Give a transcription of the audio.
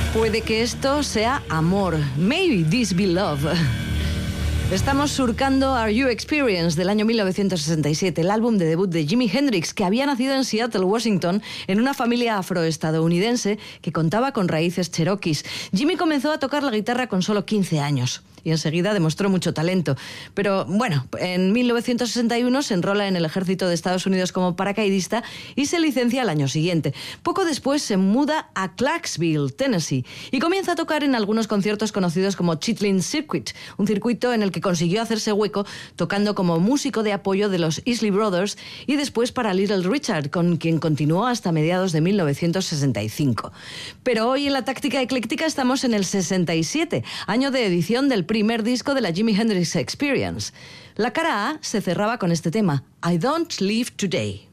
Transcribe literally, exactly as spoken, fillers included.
Puede que esto sea amor. Maybe this be love. Estamos surcando Are You Experienced del año mil novecientos sesenta y siete, el álbum de debut de Jimi Hendrix, que había nacido en Seattle, Washington, en una familia afroestadounidense que contaba con raíces cherokees. Jimi comenzó a tocar la guitarra con solo quince años y enseguida demostró mucho talento. Pero bueno, en mil novecientos sesenta y uno se enrola en el ejército de Estados Unidos como paracaidista y se licencia al año siguiente. Poco después se muda a Clarksville, Tennessee, y comienza a tocar en algunos conciertos conocidos como Chitlin Circuit, un circuito en el que consiguió hacerse hueco tocando como músico de apoyo de los Isley Brothers y después para Little Richard, con quien continuó hasta mediados de mil novecientos sesenta y cinco. Pero hoy en la táctica ecléctica estamos en el sesenta y siete, año de edición del primer disco de la Jimi Hendrix Experience. La cara A se cerraba con este tema, I Don't Live Today.